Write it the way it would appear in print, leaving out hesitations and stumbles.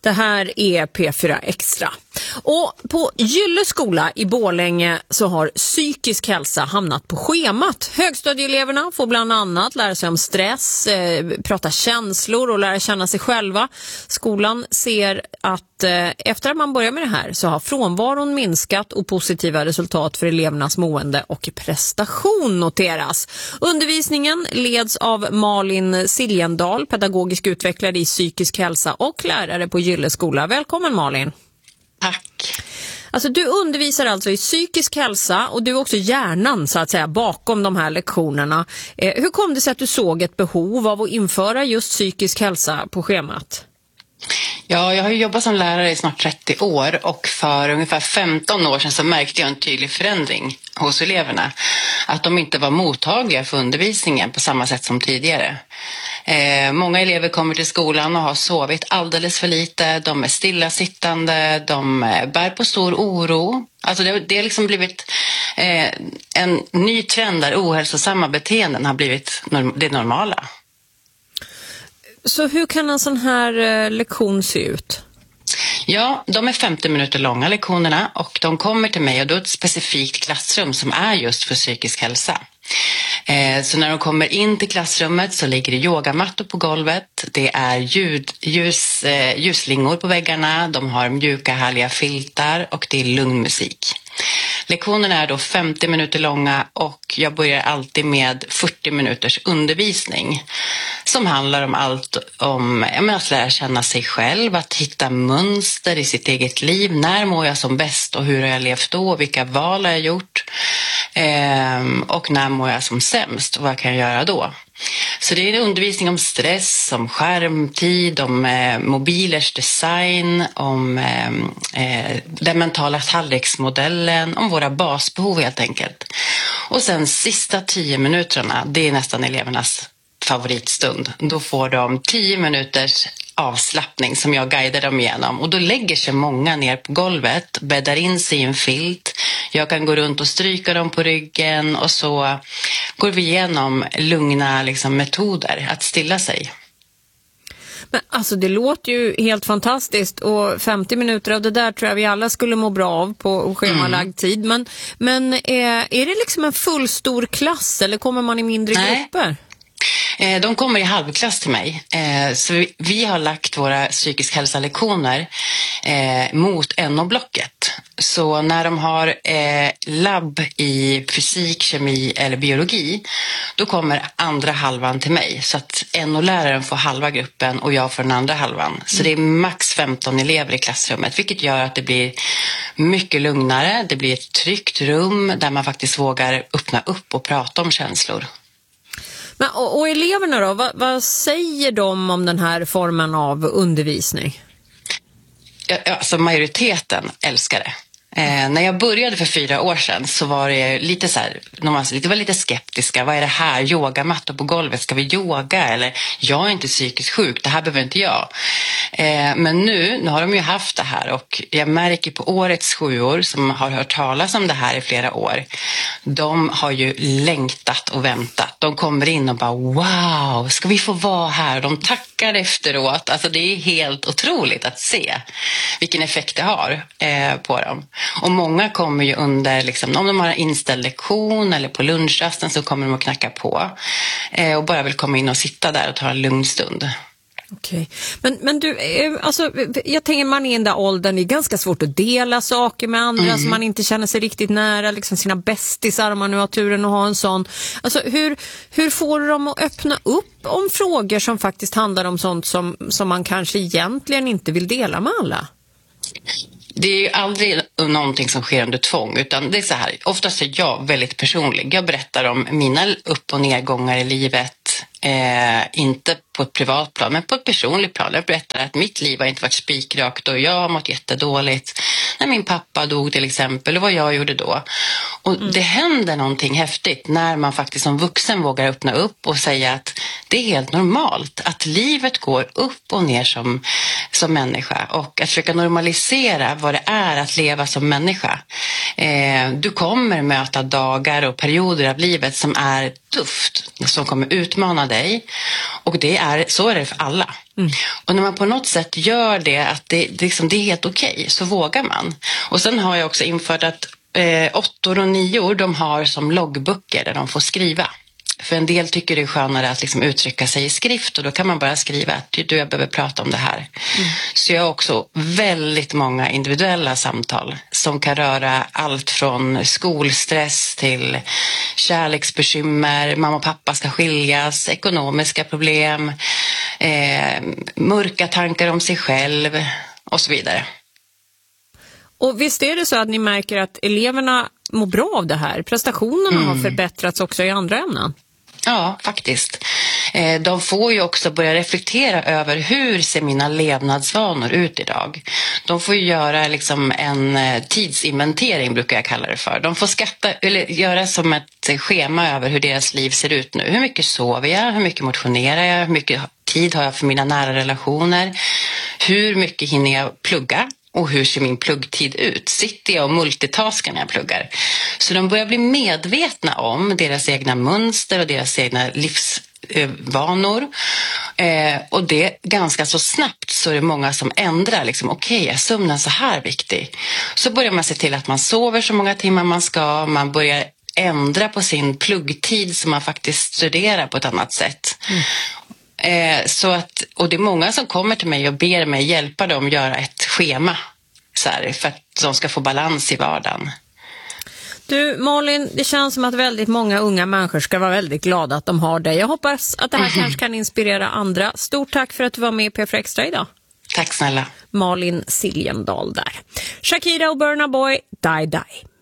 Det här är P4 Extra. Och på Gylle skola i Borlänge så har psykisk hälsa hamnat på schemat. Högstadieeleverna får bland annat lära sig om stress, prata känslor och lära känna sig själva. Skolan ser att efter att man börjar med det här så har frånvaron minskat och positiva resultat för elevernas mående och prestation noteras. Undervisningen leds av Malin Siljendal, pedagogisk utvecklare i psykisk hälsa och lärare på Gylle skola. Välkommen Malin. Tack. Alltså du undervisar alltså i psykisk hälsa och du är också hjärnan så att säga bakom de här lektionerna. Hur kom det sig att du såg ett behov av att införa just psykisk hälsa på schemat? Ja, jag har ju jobbat som lärare i snart 30 år och för ungefär 15 år sedan så märkte jag en tydlig förändring hos eleverna. Att de inte var mottagliga för undervisningen på samma sätt som tidigare. Många elever kommer till skolan och har sovit alldeles för lite. De är stillasittande, de bär på stor oro. Alltså det har liksom blivit en ny trend där ohälsosamma beteenden har blivit det normala. Så hur kan en sån här lektion se ut? Ja, de är 50 minuter långa lektionerna och de kommer till mig och då är ett specifikt klassrum som är just för psykisk hälsa. Så när de kommer in till klassrummet så ligger det yogamattor på golvet, det är ljusslingor på väggarna, de har mjuka härliga filtar och det är lugn musik. Lektionerna är då 50 minuter långa och jag börjar alltid med 40 minuters undervisning som handlar om allt om att lära känna sig själv, att hitta mönster i sitt eget liv. När mår jag som bäst och hur har jag levt då? Vilka val har jag gjort? Och när mår jag som sämst och vad kan jag göra då? Så det är en undervisning om stress, om skärmtid, om mobilers design, om den mentala tallriksmodellen, om våra basbehov helt enkelt. Och sen sista 10 minuterna, det är nästan elevernas favoritstund. Då får de 10 minuters avslappning som jag guidar dem igenom. Och då lägger sig många ner på golvet, bäddar in sig i en filt. Jag kan gå runt och stryka dem på ryggen och så går vi igenom lugna metoder att stilla sig. Men alltså det låter ju helt fantastiskt och 50 minuter av det där tror jag vi alla skulle må bra av på schemalagd tid. Men är det liksom en fullstor klass eller kommer man i mindre grupper? De kommer i halvklass till mig. Så vi har lagt våra psykisk hälsa-lektioner mot NO-blocket. Så när de har labb i fysik, kemi eller biologi, då kommer andra halvan till mig. Så att NO-läraren får halva gruppen och jag får den andra halvan. Så det är max 15 elever i klassrummet, vilket gör att det blir mycket lugnare. Det blir ett tryggt rum där man faktiskt vågar öppna upp och prata om känslor. Men, och eleverna då, vad säger de om den här formen av undervisning? Alltså majoriteten älskar det. När jag började för 4 år sedan så var det lite så här, det var lite skeptiska. Vad är det här? Yogamattor på golvet, ska vi yoga? Eller jag är inte psykiskt sjuk, det här behöver inte jag. Men nu har de ju haft det här och jag märker på årets 7-år som har hört talas om det här i flera år. De har ju längtat och väntat. De kommer in och bara wow, ska vi få vara här? De tackar efteråt. Alltså det är helt otroligt att se vilken effekt det har på dem. Och många kommer ju under, om de har en inställd lektion eller på lunchrasten så kommer de att knacka på och bara vill komma in och sitta där och ta en lugn stund. Okej. Men du, alltså, jag tänker man är i den där åldern, det är ganska svårt att dela saker med andra som man inte känner sig riktigt nära, sina bästisar om man nu har turen att ha en sån. Alltså hur får du dem att öppna upp om frågor som faktiskt handlar om sånt som man kanske egentligen inte vill dela med alla? Det är ju aldrig någonting som sker under tvång, utan det är så här, oftast är jag väldigt personlig. Jag berättar om mina upp- och nedgångar i livet, inte på ett privat plan men på ett personligt plan. Jag berättar att mitt liv har inte varit spikrakt och jag har mått jättedåligt när min pappa dog till exempel och vad jag gjorde då. Och det händer någonting häftigt när man faktiskt som vuxen vågar öppna upp och säga att det är helt normalt att livet går upp och ner som människa och att försöka normalisera vad det är att leva som människa. Du kommer möta dagar och perioder av livet som är tufft, som kommer utmana dig och så är det för alla. Och när man på något sätt gör det, att det är helt okej, så vågar man. Och sen har jag också infört att 8 och 9 de har som loggböcker där de får skriva. För en del tycker det är skönare att liksom uttrycka sig i skrift, och då kan man bara skriva att jag behöver prata om det här. Så jag har också väldigt många individuella samtal som kan röra allt från skolstress till kärleksbekymmer, mamma och pappa ska skiljas, ekonomiska problem, mörka tankar om sig själv och så vidare. Och visst är det så att ni märker att eleverna mår bra av det här? Prestationerna har förbättrats också i andra ämnen? Ja, faktiskt. De får ju också börja reflektera över hur ser mina levnadsvanor ut idag. De får ju göra liksom en tidsinventering, brukar jag kalla det för. De får göra som ett schema över hur deras liv ser ut nu. Hur mycket sover jag? Hur mycket motionerar jag? Hur mycket tid har jag för mina nära relationer? Hur mycket hinner jag plugga? Och hur ser min pluggtid ut? Sitter jag och multitaskar när jag pluggar? Så de börjar bli medvetna om deras egna mönster och deras egna livsvanor. Och det ganska så snabbt så är det många som ändrar. Liksom, okej, är sömnen så här viktig? Så börjar man se till att man sover så många timmar man ska. Man börjar ändra på sin pluggtid så man faktiskt studerar på ett annat sätt. Och det är många som kommer till mig och ber mig hjälpa dem göra ett schema så här, för att de ska få balans i vardagen. Du Malin, det känns som att väldigt många unga människor ska vara väldigt glada att de har dig. Jag hoppas att det här kanske kan inspirera andra. Stort tack för att du var med i P4 Extra idag. Tack snälla. Malin Siljendal där. Shakira och Burna Boy, Die Die.